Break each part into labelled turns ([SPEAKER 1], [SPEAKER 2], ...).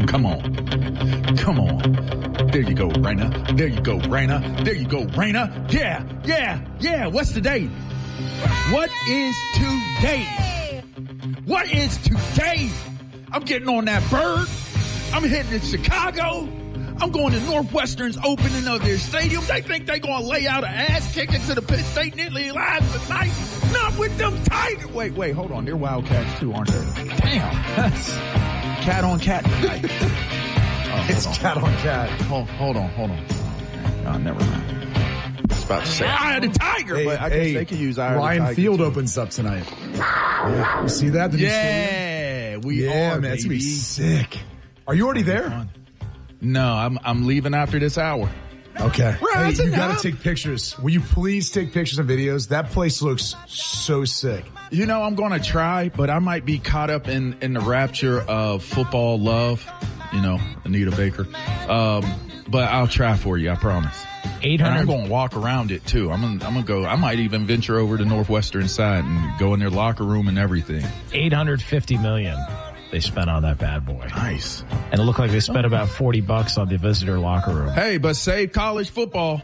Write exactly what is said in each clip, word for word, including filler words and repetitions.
[SPEAKER 1] Come on. Come on. There you go, Raina. There you go, Raina. There you go, Raina. Yeah, yeah, yeah. What's the date? What is today? What is today? I'm getting on that bird. I'm heading to Chicago. I'm going to Northwestern's opening of their stadium. They think they're going to lay out an ass kicking to the Penn State Nittany Lions tonight. Not with them Tigers. Wait, wait, hold on. They're Wildcats too, aren't they? Damn. That's cat on cat tonight. Oh,
[SPEAKER 2] it's on. Cat on cat.
[SPEAKER 1] Hold, hold on, hold on. Oh, never mind. I was about to say Eye of the Tiger,
[SPEAKER 2] hey,
[SPEAKER 1] but I
[SPEAKER 2] hey,
[SPEAKER 1] guess they can use Eye of the
[SPEAKER 2] Ryan
[SPEAKER 1] Tiger.
[SPEAKER 2] Field
[SPEAKER 1] too.
[SPEAKER 2] opens up tonight. Yeah. You see that? The new
[SPEAKER 1] yeah,
[SPEAKER 2] stadium?
[SPEAKER 1] we
[SPEAKER 2] yeah,
[SPEAKER 1] are,
[SPEAKER 2] man. It's
[SPEAKER 1] baby.
[SPEAKER 2] going to be sick. Are you already there?
[SPEAKER 1] No, I'm I'm leaving after this hour.
[SPEAKER 2] Okay. Hey, you got
[SPEAKER 1] up.
[SPEAKER 2] to take pictures. Will you please take pictures and videos? That place looks so sick.
[SPEAKER 1] You know, I'm going to try, but I might be caught up in, in the rapture of football love. You know, Anita Baker. Um, but I'll try for you, I promise.
[SPEAKER 3] eight hundred
[SPEAKER 1] And I'm going to walk around it, too. I'm going I'm to go. I might even venture over to Northwestern side and go in their locker room and everything.
[SPEAKER 3] eight hundred fifty million dollars they spent on that bad boy.
[SPEAKER 1] Nice.
[SPEAKER 3] And it looked like they spent about forty bucks on the visitor locker room.
[SPEAKER 1] Hey, but save college football.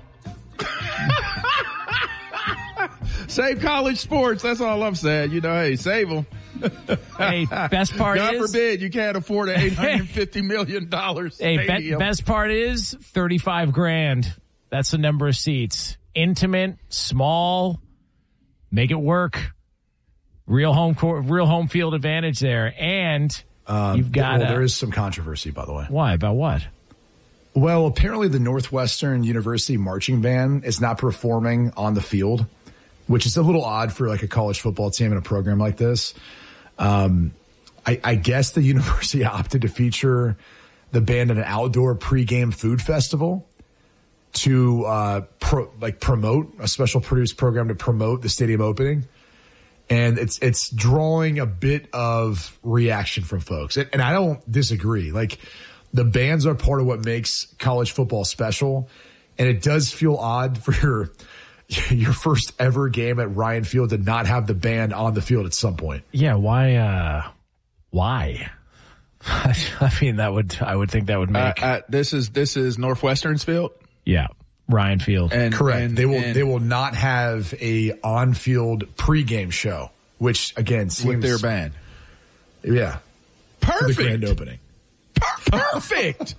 [SPEAKER 1] Save college sports. That's all I'm saying. You know, hey, save them.
[SPEAKER 3] Hey, best part
[SPEAKER 1] God
[SPEAKER 3] is...
[SPEAKER 1] God forbid you can't afford an eight hundred fifty million dollars
[SPEAKER 3] Hey,
[SPEAKER 1] stadium.
[SPEAKER 3] be- best part is thirty-five grand. That's the number of seats. Intimate, small, make it work. Real home court, real home field advantage there. And
[SPEAKER 2] Um,
[SPEAKER 3] you've got...
[SPEAKER 2] well,
[SPEAKER 3] a,
[SPEAKER 2] there is some controversy, by the way.
[SPEAKER 3] Why? About what?
[SPEAKER 2] Well, apparently the Northwestern University marching band is not performing on the field, which is a little odd for like a college football team in a program like this. Um, I, I guess the university opted to feature the band at an outdoor pregame food festival to uh, pro, like promote a special produced program to promote the stadium opening. And it's it's drawing a bit of reaction from folks. And, and I don't disagree. Like, the bands are part of what makes college football special. And it does feel odd for your your first ever game at Ryan Field to not have the band on the field at some point.
[SPEAKER 3] Yeah, why? Uh, why? I mean, that would I would think that would make.
[SPEAKER 1] Uh, uh, this is this is Northwestern's field.
[SPEAKER 3] Yeah, Ryan Field.
[SPEAKER 1] And
[SPEAKER 2] correct.
[SPEAKER 1] And,
[SPEAKER 2] they will
[SPEAKER 1] and
[SPEAKER 2] they will not have a on field pregame show, which again seems
[SPEAKER 1] with their band.
[SPEAKER 2] Yeah,
[SPEAKER 1] Perfect.
[SPEAKER 2] for the grand opening.
[SPEAKER 1] Perfect.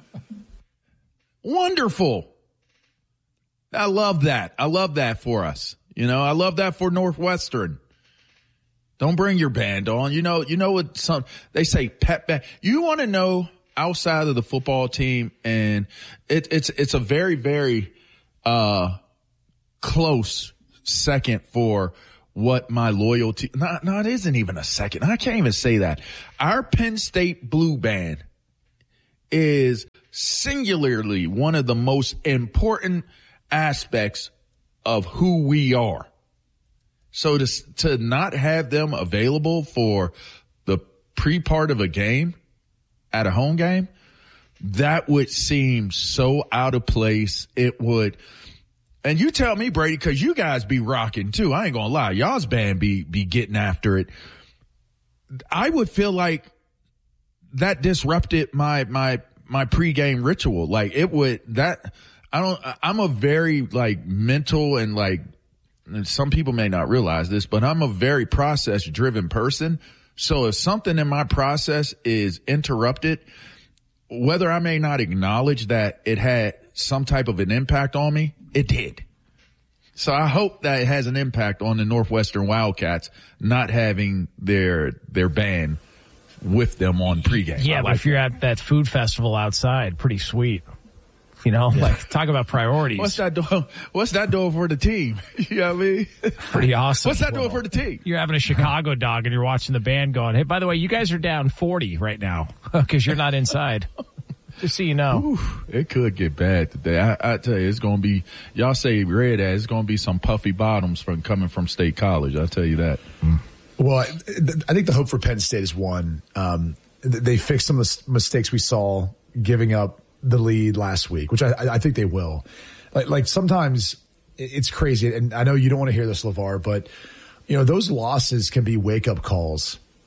[SPEAKER 1] Wonderful. I love that. I love that for us. You know, I love that for Northwestern. Don't bring your band on. You know, you know what some, they say pep band. You want to know outside of the football team, and it, it's, it's a very, very, uh, close second for what my loyalty, no, no, it isn't even a second. I can't even say that. Our Penn State Blue Band is singularly one of the most important aspects of who we are. So to, to not have them available for the pre-part of a game at a home game, that would seem so out of place. It would, and you tell me, Brady, cause you guys be rocking too. I ain't gonna lie. Y'all's band be, be getting after it. I would feel like that disrupted my, my, my pregame ritual. Like it would, that, I don't, I'm a very like mental and like, and some people may not realize this, but I'm a very process driven person. So if something in my process is interrupted, whether I may not acknowledge that it had some type of an impact on me, it did. So I hope that it has an impact on the Northwestern Wildcats not having their, their band with them on pregame.
[SPEAKER 3] Yeah,
[SPEAKER 1] I
[SPEAKER 3] but
[SPEAKER 1] like
[SPEAKER 3] if you're at that food festival outside, pretty sweet. You know, yeah. Like talk about priorities.
[SPEAKER 1] What's that doing? What's that doing for the team? You know what I mean?
[SPEAKER 3] Pretty awesome.
[SPEAKER 1] What's that doing for the team?
[SPEAKER 3] You're having a Chicago dog and you're watching the band going, hey, by the way, you guys are down forty right now because you're not inside. Just so you know.
[SPEAKER 1] Ooh, it could get bad today. I, I tell you, it's going to be, y'all say red as, it's going to be some puffy bottoms from coming from State College. I'll tell you that.
[SPEAKER 2] Mm. Well, I, I think the hope for Penn State is one. Um, they fixed some of the mistakes we saw giving up the lead last week, which I, I think they will. Like, like sometimes it's crazy, and I know you don't want to hear this, LeVar, but you know those losses can be wake up calls.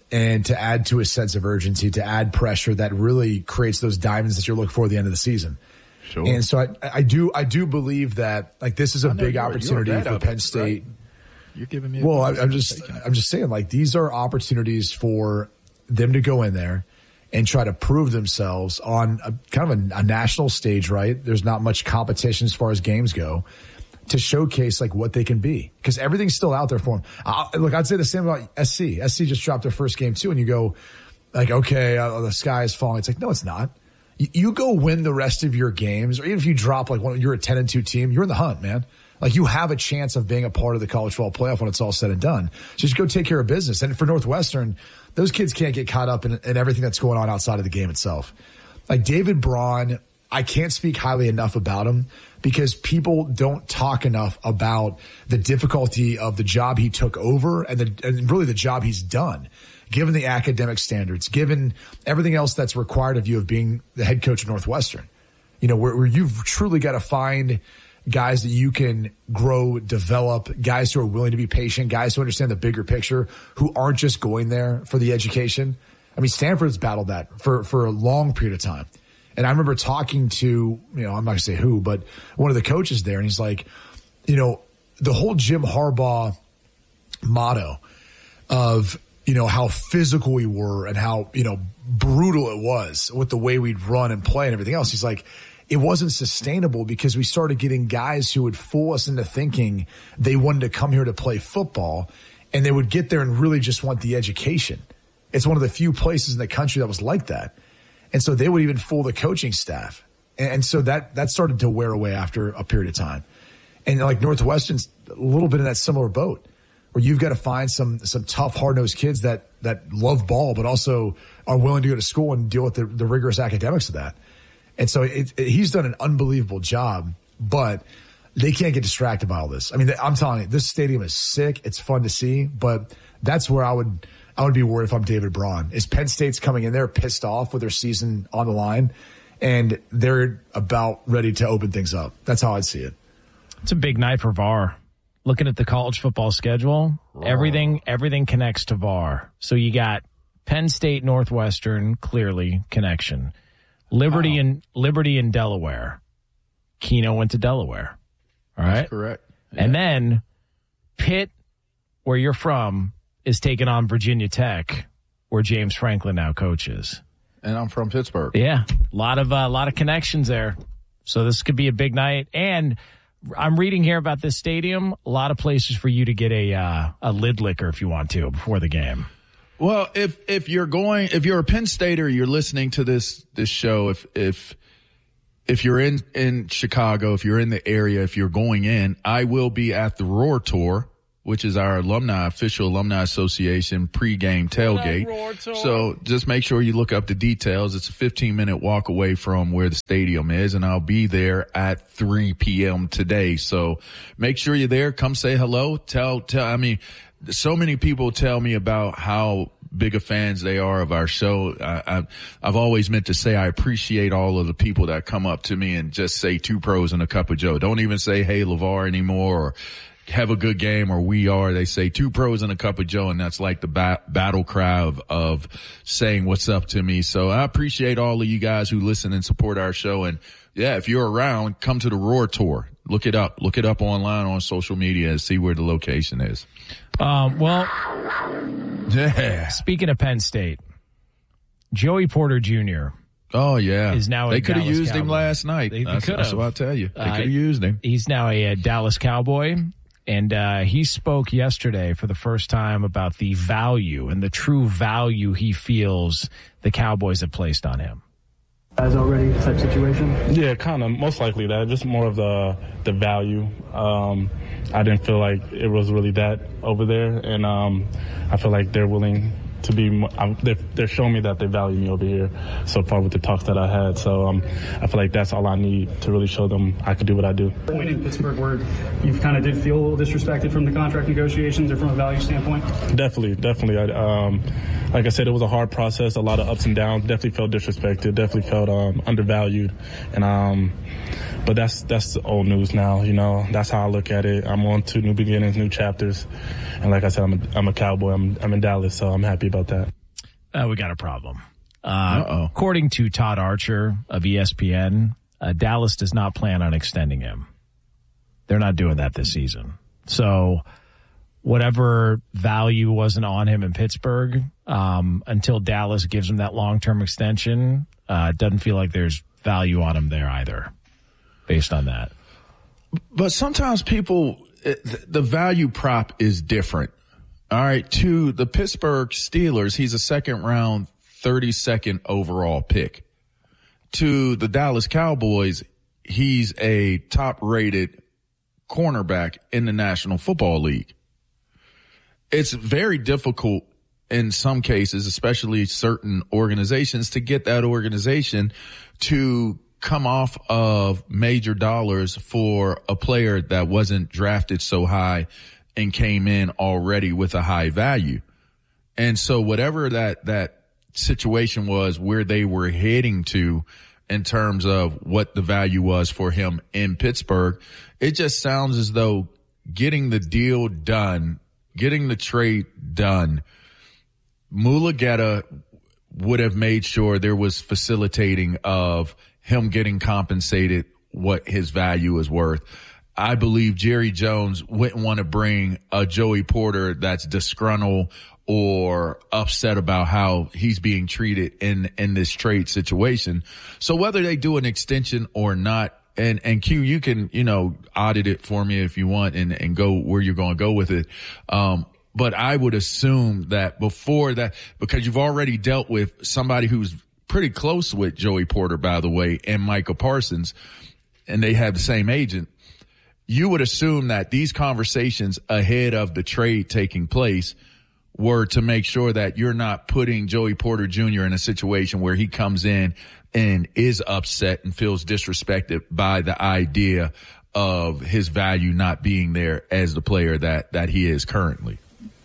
[SPEAKER 2] and to add to a sense of urgency, to add pressure that really creates those diamonds that you're looking for at the end of the season.
[SPEAKER 1] Sure.
[SPEAKER 2] And so I, I do, I do believe that like this is a big
[SPEAKER 1] you're,
[SPEAKER 2] opportunity
[SPEAKER 1] you're
[SPEAKER 2] for Penn State.
[SPEAKER 1] Right? You're giving me.
[SPEAKER 2] Well, I, I'm just, I'm just saying like these are opportunities for them to go in there and try to prove themselves on a, kind of a, a national stage, right? There's not much competition as far as games go to showcase like what they can be because everything's still out there for them. Uh, look, I'd say the same about S C. S C just dropped their first game too, and you go like, okay, uh, the sky is falling. It's like, no, it's not. You, you go win the rest of your games, or even if you drop like one, you're a ten and two team, you're in the hunt, man. Like you have a chance of being a part of the college football playoff when it's all said and done. So just go take care of business. And for Northwestern, those kids can't get caught up in, in everything that's going on outside of the game itself. Like David Braun, I can't speak highly enough about him because people don't talk enough about the difficulty of the job he took over and the, and really the job he's done, given the academic standards, given everything else that's required of you of being the head coach of Northwestern. You know, where, where you've truly got to find guys that you can grow, develop, guys who are willing to be patient, guys who understand the bigger picture, who aren't just going there for the education. I mean, Stanford's battled that for, for a long period of time. And I remember talking to, you know, I'm not going to say who, but one of the coaches there, and he's like, you know, the whole Jim Harbaugh motto of, you know, how physical we were and how, you know, brutal it was with the way we'd run and play and everything else. He's like, it wasn't sustainable because we started getting guys who would fool us into thinking they wanted to come here to play football, and they would get there and really just want the education. It's one of the few places in the country that was like that. And so they would even fool the coaching staff. And so that, that started to wear away after a period of time. And like Northwestern's a little bit in that similar boat where you've got to find some, some tough, hard-nosed kids that, that love ball, but also are willing to go to school and deal with the, the rigorous academics of that. And so it, it, he's done an unbelievable job, but they can't get distracted by all this. I mean, I'm telling you, this stadium is sick. It's fun to see, but that's where I would, I would be worried if I'm David Braun. Is Penn State's coming in there pissed off with their season on the line, and they're about ready to open things up. That's how I'd see it.
[SPEAKER 3] It's a big night for V A R. Looking at the college football schedule, oh. everything everything connects to V A R. So you got Penn State, Northwestern, clearly connection. Liberty wow. and Liberty in Delaware. Keno went to Delaware. All right.
[SPEAKER 1] That's correct. Yeah.
[SPEAKER 3] And then Pitt, where you're from, is taking on Virginia Tech, where James Franklin now coaches.
[SPEAKER 1] And I'm from Pittsburgh.
[SPEAKER 3] Yeah. A lot of, a uh, lot of connections there. So this could be a big night. And I'm reading here about this stadium. A lot of places for you to get a, uh, a lid liquor if you want to before the game.
[SPEAKER 1] Well, if, if you're going, if you're a Penn Stater, you're listening to this, this show, if, if, if you're in, in Chicago, if you're in the area, if you're going in, I will be at the Roar Tour, which is our alumni, official alumni association pregame tailgate. So just make sure you look up the details. It's a fifteen minute walk away from where the stadium is, and I'll be there at three p.m. today. So make sure you're there. Come say hello. Tell, tell, I mean, so many people tell me about how big of fans they are of our show. I, I, I've always meant to say I appreciate all of the people that come up to me and just say two pros and a cup of Joe. Don't even say, hey, LeVar anymore, or have a good game, or we are. They say two pros and a cup of Joe, and that's like the ba- battle cry of, of saying what's up to me. So I appreciate all of you guys who listen and support our show. And yeah, if you're around, come to the Roar Tour. Look it up. Look it up online on social media and see where the location is.
[SPEAKER 3] Um, well,
[SPEAKER 1] yeah.
[SPEAKER 3] Speaking of Penn State, Joey Porter Junior
[SPEAKER 1] Oh yeah,
[SPEAKER 3] is now
[SPEAKER 1] they
[SPEAKER 3] a
[SPEAKER 1] could have
[SPEAKER 3] Dallas
[SPEAKER 1] used
[SPEAKER 3] Cowboy.
[SPEAKER 1] him last night.
[SPEAKER 3] They, they
[SPEAKER 1] that's, that's what I'll tell you. They could have uh, used him.
[SPEAKER 3] He's now a, a Dallas Cowboy, and uh, he spoke yesterday for the first time about the value and the true value he feels the Cowboys have placed on him.
[SPEAKER 4] As already type situation?
[SPEAKER 5] Yeah, kind of. Most likely that. Just more of the the value. Um, I didn't feel like it was really that over there, and um, I feel like they're willing to be. Um, they're, they're showing me that they value me over here so far with the talks that I had. So um, I feel like that's all I need to really show them I could do what I do.
[SPEAKER 4] Point in Pittsburgh where you kind of did feel a little disrespected from the contract negotiations or from a value standpoint?
[SPEAKER 5] Definitely, definitely. I, um, like I said, it was a hard process, a lot of ups and downs. Definitely felt disrespected. Definitely felt um, undervalued. And um, but that's that's old news now. You know, that's how I look at it. I'm on to new beginnings, new chapters. And like I said, I'm a, I'm a Cowboy. I'm, I'm in Dallas, so I'm happy about that.
[SPEAKER 3] uh, we got a problem. Uh, according to Todd Archer of E S P N, uh, Dallas does not plan on extending him. They're not doing that this season. So whatever value wasn't on him in Pittsburgh, um, until Dallas gives him that long-term extension, uh, it doesn't feel like there's value on him there either, based on that.
[SPEAKER 1] But sometimes people, the value prop is different. All right, to the Pittsburgh Steelers, he's a second-round, thirty-second overall pick. To the Dallas Cowboys, he's a top-rated cornerback in the National Football League. It's very difficult in some cases, especially certain organizations, to get that organization to come off of major dollars for a player that wasn't drafted so high and came in already with a high value. And so whatever that, that situation was where they were heading to in terms of what the value was for him in Pittsburgh, it just sounds as though getting the deal done, getting the trade done, Mulugheta would have made sure there was facilitating of him getting compensated what his value is worth. I believe Jerry Jones wouldn't want to bring a Joey Porter that's disgruntled or upset about how he's being treated in, in this trade situation. So whether they do an extension or not, and, and Q, you can, you know, audit it for me if you want and, and go where you're going to go with it. Um, but I would assume that before that, because you've already dealt with somebody who's pretty close with Joey Porter, by the way, and Micah Parsons, and they have the same agent, you would assume that these conversations ahead of the trade taking place were to make sure that you're not putting Joey Porter Junior in a situation where he comes in and is upset and feels disrespected by the idea of his value not being there as the player that, that he is currently.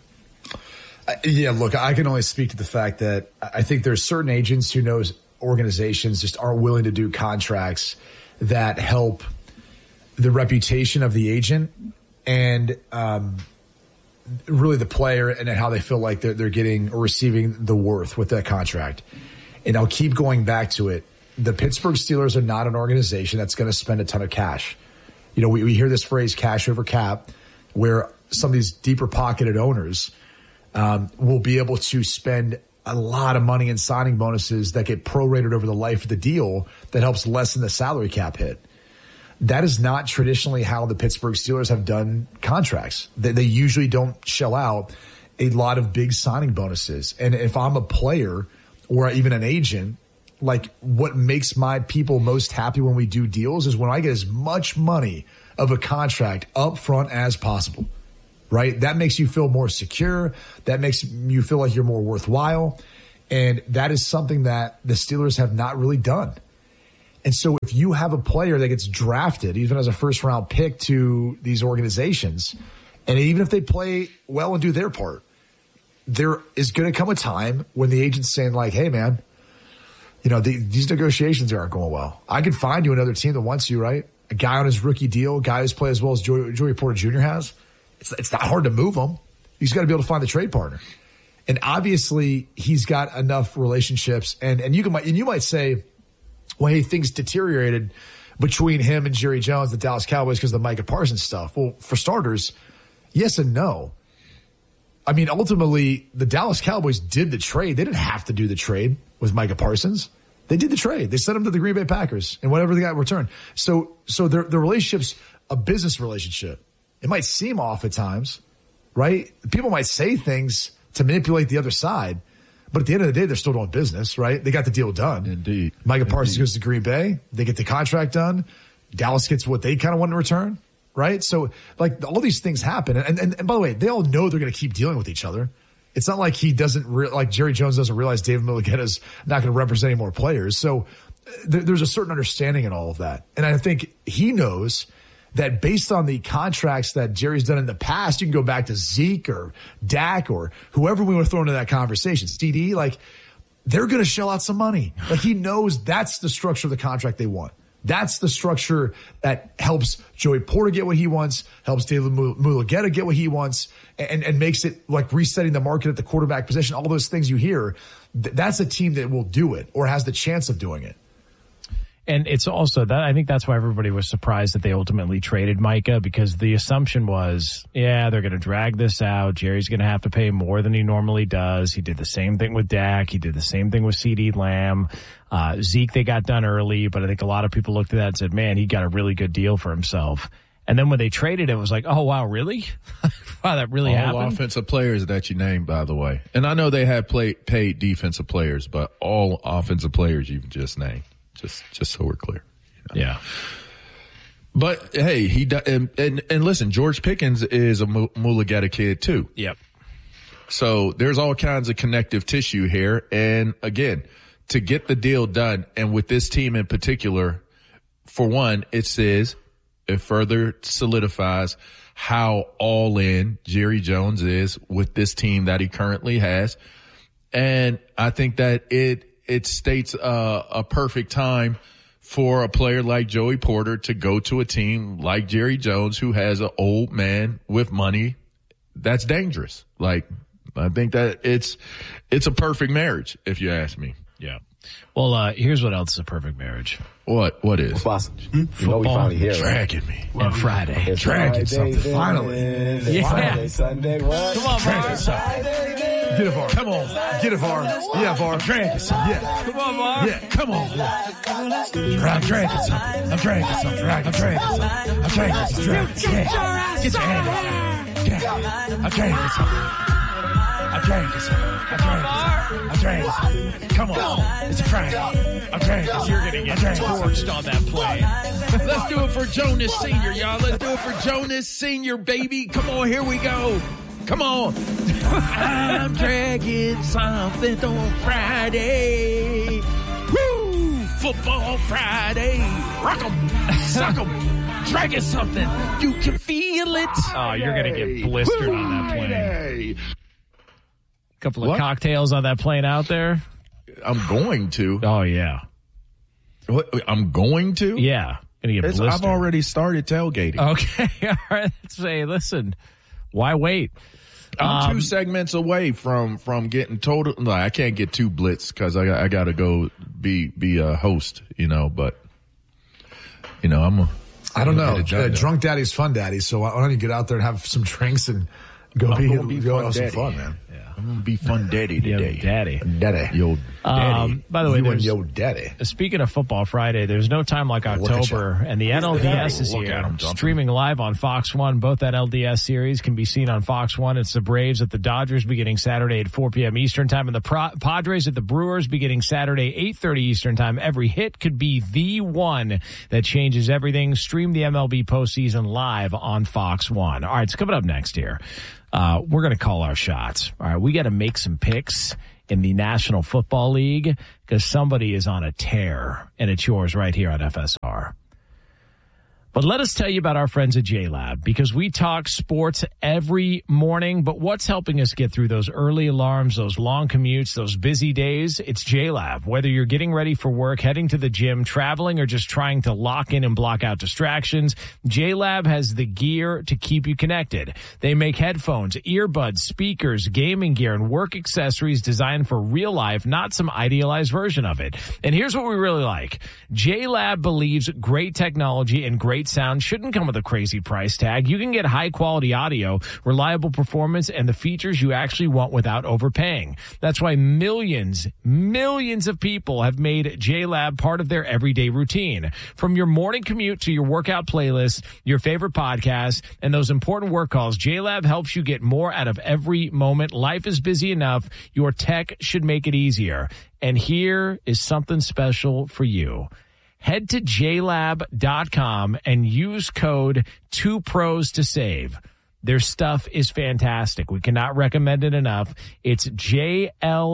[SPEAKER 2] Uh, yeah, look, I can only speak to the fact that I think there's certain agents who knows organizations just aren't willing to do contracts that help the reputation of the agent and um, really the player and how they feel like they're, they're getting or receiving the worth with that contract. And I'll keep going back to it. The Pittsburgh Steelers are not an organization that's going to spend a ton of cash. You know, we, we hear this phrase cash over cap, where some of these deeper pocketed owners um, will be able to spend a lot of money in signing bonuses that get prorated over the life of the deal that helps lessen the salary cap hit. That is not traditionally how the Pittsburgh Steelers have done contracts. They, they usually don't shell out a lot of big signing bonuses. And if I'm a player or even an agent, like what makes my people most happy when we do deals is when I get as much money of a contract up front as possible, right? That makes you feel more secure. That makes you feel like you're more worthwhile. And that is something that the Steelers have not really done. And so if you have a player that gets drafted, even as a first round pick to these organizations, and even if they play well and do their part, there is going to come a time when the agent's saying like, hey man, you know, the, these negotiations aren't going well. I could find you another team that wants you, right? A guy on his rookie deal, a guy who's played as well as Joey, Joey Porter Junior has. It's, it's not hard to move him. He's got to be able to find the trade partner. And obviously he's got enough relationships and, and you can, and you might say, well, hey, things deteriorated between him and Jerry Jones, the Dallas Cowboys, because of the Micah Parsons stuff. Well, for starters, yes and no. I mean, ultimately, the Dallas Cowboys did the trade. They didn't have to do the trade with Micah Parsons. They did the trade. They sent him to the Green Bay Packers and whatever they got in return. So, so their, their relationship's a business relationship. It might seem off at times, right? People might say things to manipulate the other side, but at the end of the day, they're still doing business, right? They got the deal done.
[SPEAKER 1] Indeed.
[SPEAKER 2] Micah Parsons
[SPEAKER 1] Indeed.
[SPEAKER 2] goes to Green Bay. They get the contract done. Dallas gets what they kind of want in return, right? So, like, all these things happen. And, and, and by the way, they all know they're going to keep dealing with each other. It's not like he doesn't, re- like Jerry Jones doesn't realize David Mulugheta's not going to represent any more players. So there, there's a certain understanding in all of that. And I think he knows that based on the contracts that Jerry's done in the past, you can go back to Zeke or Dak or whoever we want to throw into that conversation, C D, like they're going to shell out some money. Like he knows that's the structure of the contract they want. That's the structure that helps Joey Porter get what he wants, helps David Mulugheta get what he wants, and, and makes it like resetting the market at the quarterback position. All those things you hear, th- that's a team that will do it or has the chance of doing it.
[SPEAKER 3] And it's also that I think that's why everybody was surprised that they ultimately traded Micah, because the assumption was, yeah, they're going to drag this out. Jerry's going to have to pay more than he normally does. He did the same thing with Dak. He did the same thing with CeeDee Lamb. Uh, Zeke, they got done early, but I think a lot of people looked at that and said, man, he got a really good deal for himself. And then when they traded it, it was like, oh, wow, really? Wow, that really
[SPEAKER 1] All
[SPEAKER 3] happened?
[SPEAKER 1] All offensive players that you named, by the way. And I know they had play, paid defensive players, but all offensive players you've just named. Just, just so we're clear. You know?
[SPEAKER 3] Yeah.
[SPEAKER 1] But hey, he and, and and listen, George Pickens is a Mulugheta kid too.
[SPEAKER 3] Yep.
[SPEAKER 1] So there's all kinds of connective tissue here, and again, to get the deal done, and with this team in particular, for one, it says it further solidifies how all in Jerry Jones is with this team that he currently has, and I think that it. It states uh, a perfect time for a player like Joey Porter to go to a team like Jerry Jones, who has an old man with money that's dangerous. Like, I think that it's it's a perfect marriage, if you ask me.
[SPEAKER 3] Yeah. Well, uh, here's what else is a perfect marriage.
[SPEAKER 1] What? What is?
[SPEAKER 6] Hmm? You know we finally here,
[SPEAKER 1] dragging me.
[SPEAKER 3] And Friday.
[SPEAKER 6] It's
[SPEAKER 1] dragging
[SPEAKER 6] Friday,
[SPEAKER 1] something.
[SPEAKER 6] then,
[SPEAKER 2] Finally.
[SPEAKER 6] then,
[SPEAKER 3] Yeah.
[SPEAKER 6] Friday, Sunday, what?
[SPEAKER 3] Come on, Var.
[SPEAKER 2] Get a V A R. Come on. Get a V A R. Yeah, V A R.
[SPEAKER 1] Dragging something.
[SPEAKER 2] Yeah.
[SPEAKER 3] Come on, Var.
[SPEAKER 2] Yeah. Come on.
[SPEAKER 1] I'm dragging something. I'm dragging something. I'm dragging something. I'm dragging something. Yeah. Get your hand out. Yeah. I'm dragging something. I'm dragging something. I'm dragging something. I'm dragging something. Come on. It's a Friday. I'm dragging something.
[SPEAKER 3] You're going to get torched on that play.
[SPEAKER 1] Let's do it for Jonas Senior, y'all. Let's do it for Jonas Senior, baby. Come on, here we go. Come on. I'm dragging something on Friday. Woo! Football Friday. Rock 'em. Sock 'em. Dragging something. You can feel it.
[SPEAKER 3] Oh, you're going to get blistered on that plane.
[SPEAKER 1] Friday.
[SPEAKER 3] Couple of
[SPEAKER 1] What?
[SPEAKER 3] cocktails on that plane out there.
[SPEAKER 1] I'm going to.
[SPEAKER 3] Oh, yeah.
[SPEAKER 1] What, I'm going to?
[SPEAKER 3] Yeah. Going to get
[SPEAKER 1] It's-
[SPEAKER 3] blistered.
[SPEAKER 1] I've already started tailgating.
[SPEAKER 3] Okay. All right. Let's say, listen, why wait?
[SPEAKER 1] I'm
[SPEAKER 3] Um,
[SPEAKER 1] two segments away from from getting total. Like, I can't get too blitzed because I I got to go be be a host, you know. But you know, I'm. A,
[SPEAKER 2] I don't know.
[SPEAKER 1] Get it done,
[SPEAKER 2] Uh,
[SPEAKER 1] though.
[SPEAKER 2] drunk daddy's fun daddy. So why don't you get out there and have some drinks and go
[SPEAKER 1] I'm
[SPEAKER 2] be,
[SPEAKER 1] gonna be
[SPEAKER 2] go
[SPEAKER 1] fun
[SPEAKER 2] have some
[SPEAKER 1] daddy.
[SPEAKER 2] fun, man.
[SPEAKER 1] I'm gonna be fun daddy
[SPEAKER 3] Yo,
[SPEAKER 1] today.
[SPEAKER 3] daddy.
[SPEAKER 2] Daddy.
[SPEAKER 1] Yo, daddy.
[SPEAKER 3] Um, by the way,
[SPEAKER 2] you and
[SPEAKER 3] there's,
[SPEAKER 2] yo daddy.
[SPEAKER 3] speaking of Football Friday, there's no time like
[SPEAKER 2] Look at
[SPEAKER 3] October, and the N L D S is
[SPEAKER 1] Look
[SPEAKER 3] here,
[SPEAKER 1] at 'em jumping.
[SPEAKER 3] streaming live on Fox One. Both N L D S series can be seen on Fox One. It's the Braves at the Dodgers beginning Saturday at four p.m. Eastern Time, and the Pro- Padres at the Brewers beginning Saturday eight thirty Eastern Time. Every hit could be the one that changes everything. Stream the M L B postseason live on Fox One. All right, it's coming up next here. Uh, we're going to call our shots. All right, we got to make some picks in the National Football League because somebody is on a tear, and it's yours right here on F S R. But let us tell you about our friends at J-Lab, because we talk sports every morning, but what's helping us get through those early alarms, those long commutes, those busy days? It's J-Lab. Whether you're getting ready for work, heading to the gym, traveling, or just trying to lock in and block out distractions, J-Lab has the gear to keep you connected. They make headphones, earbuds, speakers, gaming gear, and work accessories designed for real life, not some idealized version of it. And here's what we really like. J-Lab believes great technology and great sound shouldn't come with a crazy price tag. You can get high quality audio, reliable performance, and the features you actually want without overpaying. That's why millions, millions of people have made J-Lab part of their everyday routine. From your morning commute to your workout playlist, your favorite podcasts, and those important work calls, J-Lab helps you get more out of every moment. Life is busy enough. Your tech should make it easier. And here is something special for you. Head to j lab dot com and use code two pros to save. Their stuff is fantastic. We cannot recommend it enough. It's j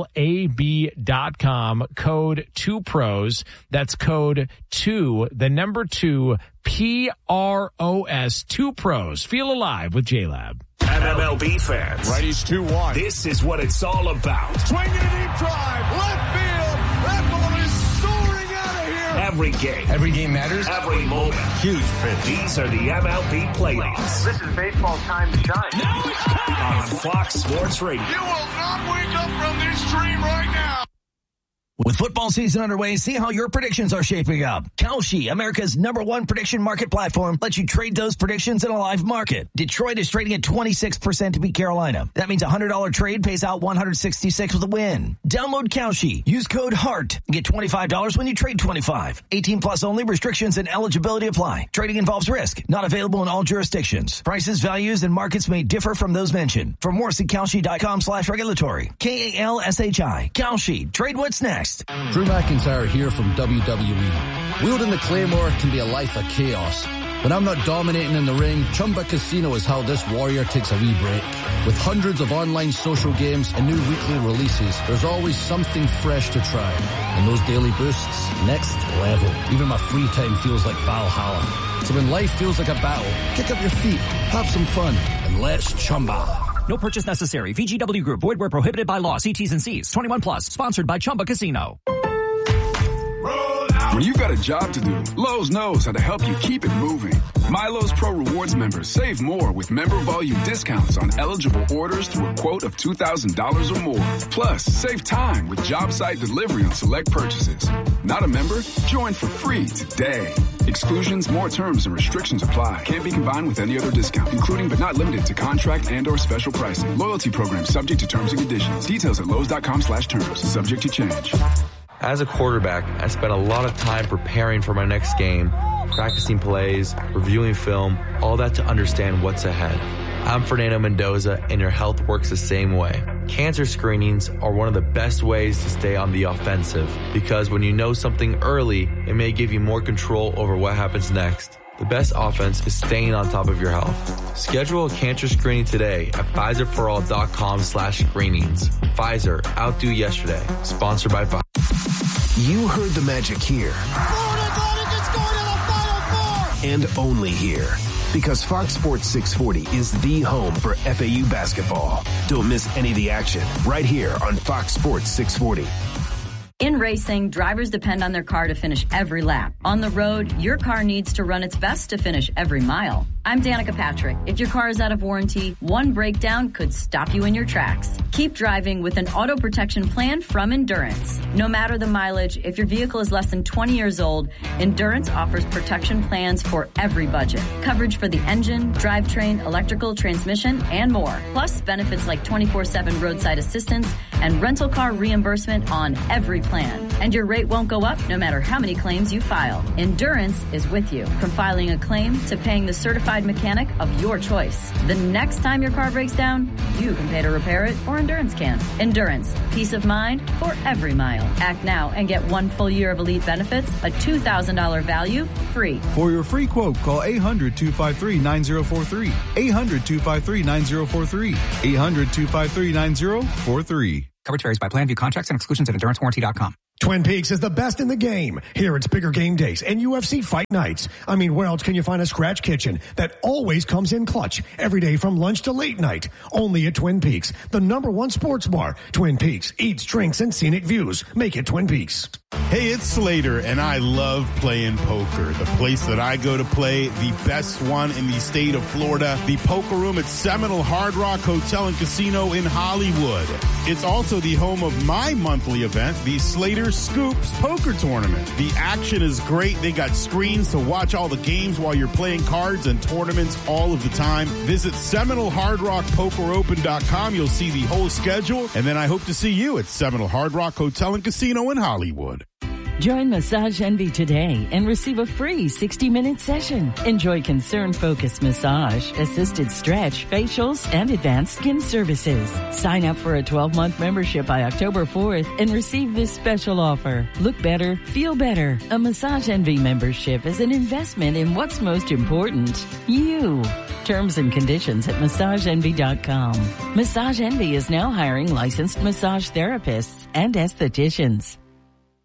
[SPEAKER 3] lab dot com, code two pros. That's code two, the number two, P R O S, two pros. Feel alive with J-Lab.
[SPEAKER 7] And M L B fans,
[SPEAKER 8] Righties two one.
[SPEAKER 7] this is what it's all about.
[SPEAKER 8] Swinging a deep drive. Left field. That ball is soaring out of here.
[SPEAKER 7] Every game.
[SPEAKER 6] Every game matters.
[SPEAKER 7] Every moment.
[SPEAKER 6] Huge pitch.
[SPEAKER 7] These are the M L B playoffs.
[SPEAKER 8] This is baseball time to shine.
[SPEAKER 7] Now it's time! On Fox Sports Radio.
[SPEAKER 9] You will not wake up from this dream right now.
[SPEAKER 10] With football season underway, see how your predictions are shaping up. Kalshi, America's number one prediction market platform, lets you trade those predictions in a live market. Detroit is trading at twenty-six percent to beat Carolina. That means a one hundred dollars trade pays out one hundred sixty-six with a win. Download Kalshi. Use code HEART and get twenty-five dollars when you trade twenty-five. eighteen plus only. Restrictions and eligibility apply. Trading involves risk. Not available in all jurisdictions. Prices, values, and markets may differ from those mentioned. For more, see Kalshi.com slash regulatory. K A L S H I. Kalshi. Trade what's next.
[SPEAKER 11] Drew McIntyre here from W W E. Wielding the Claymore can be a life of chaos. When I'm not dominating in the ring, Chumba Casino is how this warrior takes a wee break. With hundreds of online social games and new weekly releases, there's always something fresh to try. And those daily boosts, next level. Even my free time feels like Valhalla. So when life feels like a battle, kick up your feet, have some fun, and let's Chumba.
[SPEAKER 12] No purchase necessary. V G W Group. Void where prohibited by law. See T's and C's. twenty-one plus. Sponsored by Chumba Casino.
[SPEAKER 13] When you've got a job to do, Lowe's knows how to help you keep it moving. My Lowe's Pro Rewards members save more with member volume discounts on eligible orders through a quote of two thousand dollars or more. Plus, save time with job site delivery on select purchases. Not a member? Join for free today. Exclusions, more terms, and restrictions apply. Can't be combined with any other discount, including but not limited to contract and or special pricing. Loyalty program subject to terms and conditions. Details at Lowe's.com slash terms. Subject to change.
[SPEAKER 14] As a quarterback, I spent a lot of time preparing for my next game, practicing plays, reviewing film, all that to understand what's ahead. I'm Fernando Mendoza, and your health works the same way. Cancer screenings are one of the best ways to stay on the offensive, because when you know something early, it may give you more control over what happens next. The best offense is staying on top of your health. Schedule a cancer screening today at Pfizerforall.com slash screenings. Pfizer, outdo yesterday. Sponsored by Pfizer.
[SPEAKER 15] You heard the magic here. Florida Atlantic is going to the Final Four! And only here. Because Fox Sports six forty is the home for F A U basketball. Don't miss any of the action right here on Fox Sports six forty.
[SPEAKER 16] In racing, drivers depend on their car to finish every lap. On the road, your car needs to run its best to finish every mile. I'm Danica Patrick. If your car is out of warranty, one breakdown could stop you in your tracks. Keep driving with an auto protection plan from Endurance. No matter the mileage, if your vehicle is less than twenty years old, Endurance offers protection plans for every budget. Coverage for the engine, drivetrain, electrical, transmission, and more. Plus benefits like twenty-four seven roadside assistance and rental car reimbursement on every plan. And your rate won't go up no matter how many claims you file. Endurance is with you. From filing a claim to paying the certified mechanic of your choice. The next time your car breaks down, you can pay to repair it, or Endurance can. Endurance. Peace of mind for every mile. Act now and get one full year of elite benefits, a two thousand dollars value, free.
[SPEAKER 17] For your free quote, call eight hundred, two five three, nine zero four three. eight hundred, two five three, nine zero four three. eight hundred, two five three, nine zero four three.
[SPEAKER 18] Coverage varies by plan. View contracts and exclusions at endurance warranty dot com.
[SPEAKER 19] Twin Peaks is the best in the game. Here it's bigger game days and U F C fight nights. I mean, where else can you find a scratch kitchen that always comes in clutch every day from lunch to late night? Only at Twin Peaks, the number one sports bar. Twin Peaks eats, drinks, and scenic views. Make it Twin Peaks.
[SPEAKER 20] Hey, it's Slater, and I love playing poker. The place that I go to play, the best one in the state of Florida, the poker room at Seminole Hard Rock Hotel and Casino in Hollywood. It's also the home of my monthly event, the Slater Scoops Poker Tournament. The action is great. They got screens to watch all the games while you're playing cards and tournaments all of the time. Visit Seminole Hard Rock Poker Open dot com. You'll see the whole schedule, and then I hope to see you at Seminole Hard Rock Hotel and Casino in Hollywood.
[SPEAKER 21] Join Massage Envy today and receive a free sixty minute session. Enjoy concern-focused massage, assisted stretch, facials, and advanced skin services. Sign up for a twelve month membership by October fourth and receive this special offer. Look better, feel better. A Massage Envy membership is an investment in what's most important, you. Terms and conditions at massage envy dot com. Massage Envy is now hiring licensed massage therapists and estheticians.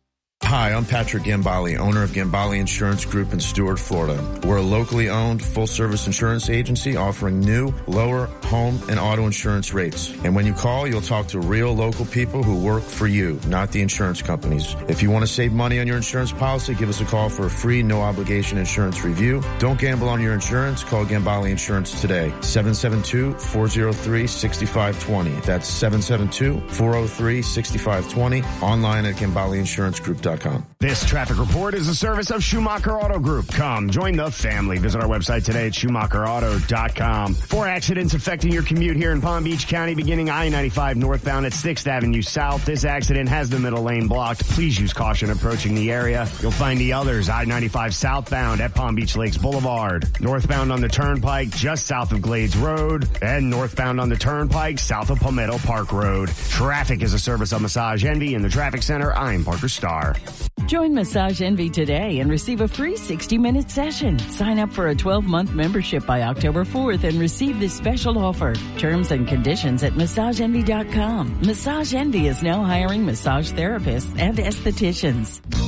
[SPEAKER 4] Hi, I'm Patrick Gambale, owner of Gambale Insurance Group in Stuart, Florida. We're a locally owned, full-service insurance agency offering new, lower home and auto insurance rates. And when you call, you'll talk to real local people who work for you, not the insurance companies. If you want to save money on your insurance policy, give us a call for a free, no-obligation insurance review. Don't gamble on your insurance. Call Gambale Insurance today. seven seven two, four oh three, six five two zero. That's seven seven two, four oh three, six five two zero. Online at Gambale Insurance Group dot com.
[SPEAKER 22] This traffic report is a service of Schumacher Auto Group. Come, join the family. Visit our website today at Schumacher Auto dot com. Four accidents affecting your commute here in Palm Beach County, beginning I ninety-five northbound at sixth Avenue South. This accident has the middle lane blocked. Please use caution approaching the area. You'll find the others, I ninety-five southbound at Palm Beach Lakes Boulevard, northbound on the Turnpike just south of Glades Road, and northbound on the Turnpike south of Palmetto Park Road. Traffic is a service of Massage Envy in the Traffic Center. I'm Parker Starr.
[SPEAKER 21] Join Massage Envy today and receive a free sixty-minute session. Sign up for a twelve-month membership by October fourth and receive this special offer. Terms and conditions at massage envy dot com. Massage Envy is now hiring massage therapists and estheticians.